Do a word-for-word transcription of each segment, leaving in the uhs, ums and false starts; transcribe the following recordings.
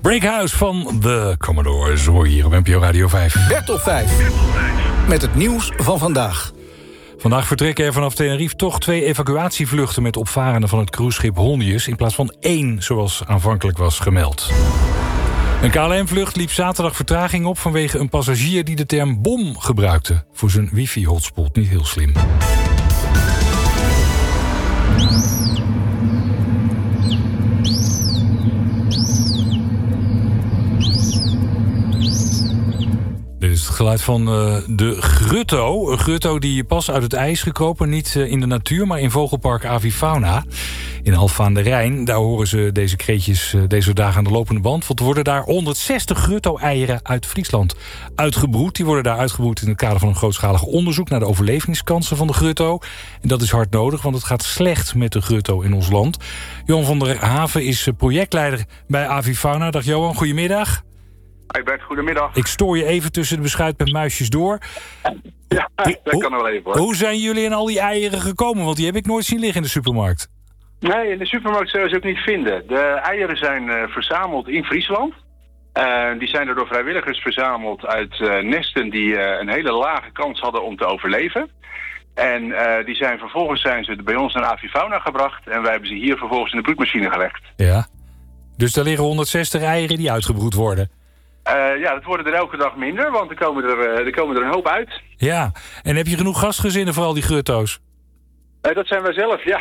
Breakhouse van de Commodores hoor je hier op N P O Radio vijf. Bert op vijf. Met het nieuws van vandaag. Vandaag vertrekken er vanaf Tenerife toch twee evacuatievluchten met opvarenden van het cruiseschip Hondius in plaats van één, zoals aanvankelijk was gemeld. Een K L M-vlucht liep zaterdag vertraging op vanwege een passagier die de term bom gebruikte voor zijn wifi-hotspot. Niet heel slim. Dit is het geluid van uh, de grutto. Een grutto die pas uit het ijs gekropen. Niet uh, in de natuur, maar in vogelpark Avifauna. In Alphen aan de Rijn. Daar horen ze deze kreetjes uh, deze dagen aan de lopende band. Want er worden daar honderdzestig grutto-eieren uit Friesland uitgebroed. Die worden daar uitgebroed in het kader van een grootschalig onderzoek naar de overlevingskansen van de grutto. En dat is hard nodig, want het gaat slecht met de grutto in ons land. Johan van der Haven is projectleider bij Avifauna. Dag Johan, goedemiddag. Hey Bert, goedemiddag. Ik stoor je even tussen de beschuit met muisjes door. Ja, dat Ho- kan er wel even hoor. Hoe zijn jullie aan al die eieren gekomen? Want die heb ik nooit zien liggen in de supermarkt. Nee, in de supermarkt zullen ze ook niet vinden. De eieren zijn uh, verzameld in Friesland. Uh, die zijn er door vrijwilligers verzameld uit uh, nesten die uh, een hele lage kans hadden om te overleven. En uh, die zijn vervolgens zijn ze bij ons naar Avifauna gebracht. En wij hebben ze hier vervolgens in de broedmachine gelegd. Ja, dus daar liggen honderdzestig eieren die uitgebroed worden. Uh, ja, dat worden er elke dag minder, want er komen er, uh, er komen er een hoop uit. Ja, en heb je genoeg gastgezinnen voor al die grutto's? Uh, dat zijn wij zelf, ja.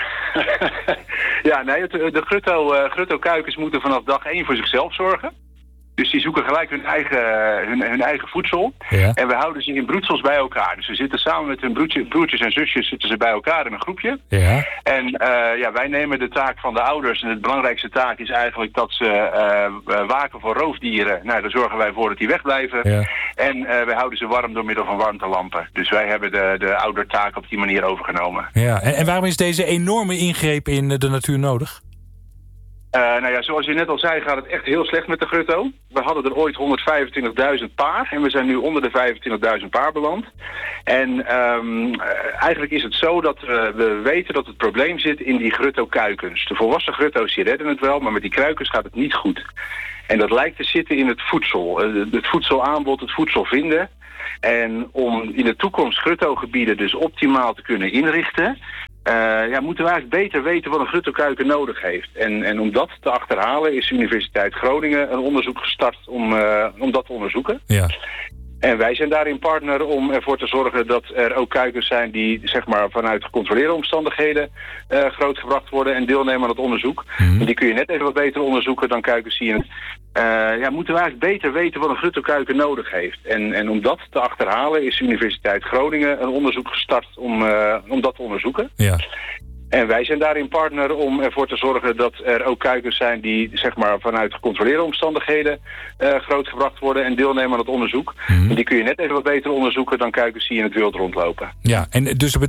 ja, nee, het, de grutto, uh, grutto-kuikens moeten vanaf dag één voor zichzelf zorgen. Dus die zoeken gelijk hun eigen, hun, hun eigen voedsel. Ja. En we houden ze in broedsels bij elkaar. Dus ze zitten samen met hun broertje, broertjes en zusjes zitten ze bij elkaar in een groepje. Ja. En uh, ja, wij nemen de taak van de ouders. En het belangrijkste taak is eigenlijk dat ze uh, waken voor roofdieren. Nou, daar zorgen wij voor dat die wegblijven. Ja. En uh, wij houden ze warm door middel van warmtelampen. Dus wij hebben de, de oudertaak op die manier overgenomen. Ja. En, en waarom is deze enorme ingreep in de natuur nodig? Uh, nou ja, zoals je net al zei gaat het echt heel slecht met de grutto. We hadden er ooit honderdvijfentwintigduizend paar en we zijn nu onder de vijfentwintigduizend paar beland. En um, uh, eigenlijk is het zo dat uh, we weten dat het probleem zit in die grutto-kuikens. De volwassen grutto's die redden het wel, maar met die kuikens gaat het niet goed. En dat lijkt te zitten in het voedsel. Uh, het voedselaanbod, het voedsel vinden. En om in de toekomst grutto-gebieden dus optimaal te kunnen inrichten, Uh, ja, moeten we eigenlijk beter weten wat een grutto-kuiken nodig heeft. En, en om dat te achterhalen is de Universiteit Groningen een onderzoek gestart om, uh, om dat te onderzoeken. Ja. En wij zijn daarin partner om ervoor te zorgen dat er ook kuikens zijn die zeg maar vanuit gecontroleerde omstandigheden uh, grootgebracht worden en deelnemen aan het onderzoek. Mm-hmm. En die kun je net even wat beter onderzoeken dan kuikens die in. Uh, ja, moeten we eigenlijk beter weten wat een grutto-kuiken nodig heeft. En, en om dat te achterhalen is de Universiteit Groningen een onderzoek gestart om, uh, om dat te onderzoeken. Ja. En wij zijn daarin partner om ervoor te zorgen dat er ook kuikens zijn die zeg maar vanuit gecontroleerde omstandigheden uh, grootgebracht worden en deelnemen aan het onderzoek. Mm-hmm. En die kun je net even wat beter onderzoeken dan kuikens die in het wild rondlopen. Ja, en dus